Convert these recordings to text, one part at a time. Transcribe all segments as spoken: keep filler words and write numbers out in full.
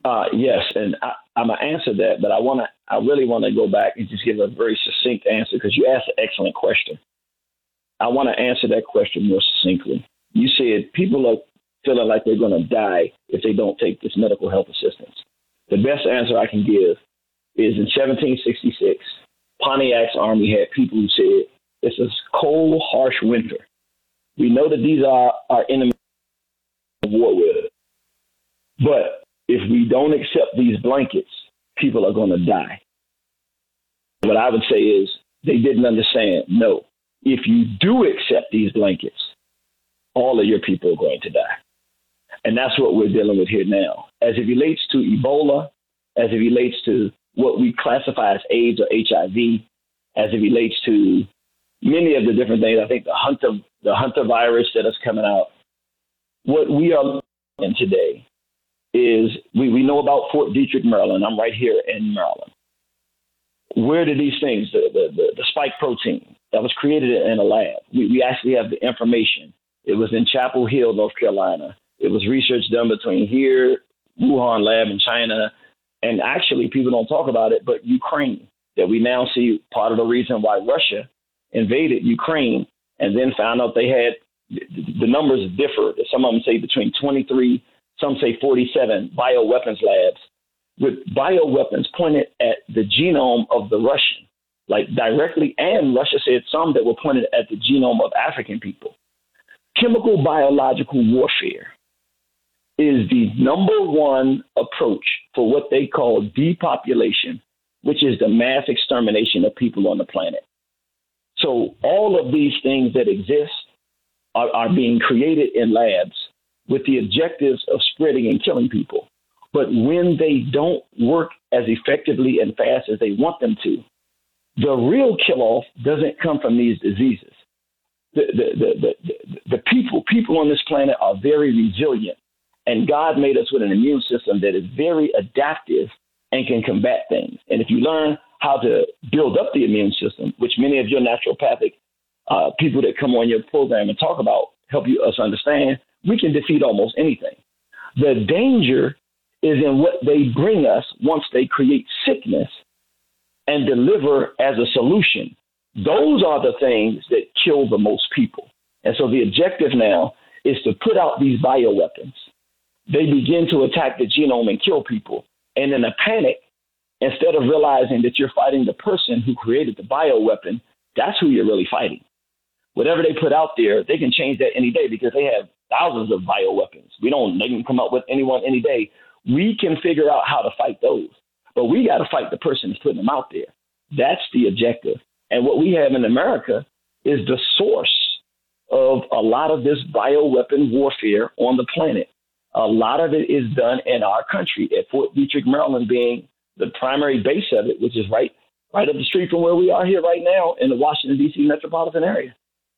Uh, yes, and I, I'm gonna answer that, but I want to. I really want to go back and just give a very succinct answer because you asked an excellent question. I want to answer that question more succinctly. You said people are feeling like they're going to die if they don't take this medical health assistance. The best answer I can give is in seventeen sixty-six, Pontiac's army had people who said, it's a cold, harsh winter. We know that these are our enemies of war with. But if we don't accept these blankets, people are going to die. What I would say is they didn't understand. No, if you do accept these blankets, all of your people are going to die. And that's what we're dealing with here now. As it relates to Ebola, as it relates to what we classify as AIDS or H I V, as it relates to many of the different things, I think the Hunter, the Hunter virus that is coming out, what we are in today is we, we know about Fort Detrick, Maryland. I'm right here in Maryland. Where did these things, the, the, the, the spike protein that was created in a lab, we, we actually have the information. It was in Chapel Hill, North Carolina. It was research done between here, Wuhan lab in China, and actually people don't talk about it, but Ukraine, that we now see part of the reason why Russia invaded Ukraine and then found out they had, the numbers differ. Some of them say between twenty-three, some say forty-seven bioweapons labs with bioweapons pointed at the genome of the Russian, like directly, and Russia said some that were pointed at the genome of African people. Chemical biological warfare is the number one approach for what they call depopulation, which is the mass extermination of people on the planet. So all of these things that exist are, are being created in labs with the objectives of spreading and killing people. But when they don't work as effectively and fast as they want them to, the real kill-off doesn't come from these diseases. The, the, the, the, the people, people on this planet are very resilient, and God made us with an immune system that is very adaptive and can combat things. And if you learn how to build up the immune system, which many of your naturopathic uh, people that come on your program and talk about help you us understand, we can defeat almost anything. The danger is in what they bring us once they create sickness and deliver as a solution. Those are the things that kill the most people. And so the objective now is to put out these bioweapons. They begin to attack the genome and kill people. And in a panic, instead of realizing that you're fighting the person who created the bioweapon, that's who you're really fighting. Whatever they put out there, they can change that any day because they have thousands of bioweapons. We don't, they can come up with anyone any day. We can figure out how to fight those, but we got to fight the person who's putting them out there. That's the objective. And what we have in America is the source of a lot of this bioweapon warfare on the planet. A lot of it is done in our country, at Fort Detrick, Maryland, being the primary base of it, which is right, right up the street from where we are here right now in the Washington, D C metropolitan area.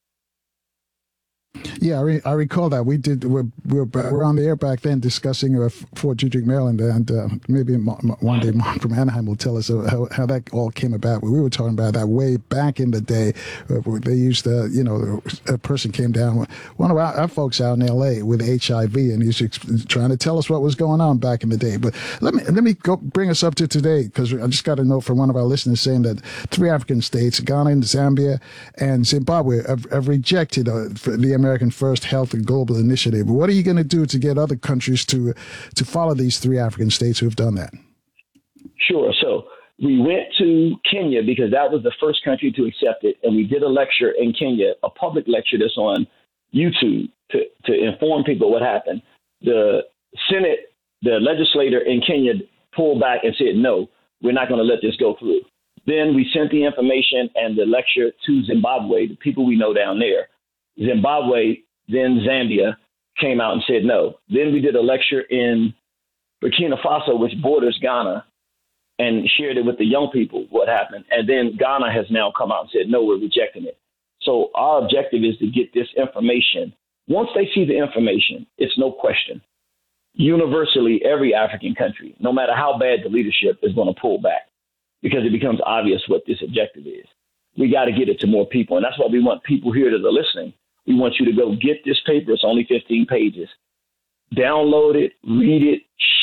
Yeah, I, re- I recall that. We did, we were, we were on the air back then discussing uh, Fort Detrick, Maryland, and uh, maybe one day Mark from Anaheim will tell us how, how that all came about. We were talking about that way back in the day. Uh, they used to, you know, a person came down, one of our, our folks out in L A with H I V, and he was ex- trying to tell us what was going on back in the day. But let me let me go bring us up to today, because I just got a note from one of our listeners saying that three African states, Ghana and Zambia and Zimbabwe, have, have rejected uh, the American First Health and Global Initiative. What are you going to do to get other countries to to follow these three African states who have done that? Sure. So we went to Kenya because that was the first country to accept it. And we did a lecture in Kenya, a public lecture that's on YouTube to, to inform people what happened. The Senate, the legislator in Kenya pulled back and said, no, we're not going to let this go through. Then we sent the information and the lecture to Zimbabwe, the people we know down there. Zimbabwe, then Zambia, came out and said no. Then we did a lecture in Burkina Faso, which borders Ghana, and shared it with the young people, what happened. And then Ghana has now come out and said, no, we're rejecting it. So our objective is to get this information. Once they see the information, it's no question. Universally, every African country, no matter how bad the leadership, is going to pull back because it becomes obvious what this objective is. We got to get it to more people. And that's why we want people here that are listening. We want you to go get this paper. It's only fifteen pages. Download it, read it,